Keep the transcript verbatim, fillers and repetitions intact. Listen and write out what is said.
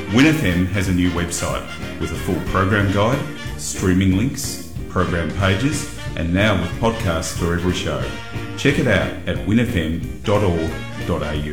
WinFM has a new website with a full program guide, streaming links, program pages, and now with podcasts for every show. Check it out at winfm dot org dot a u.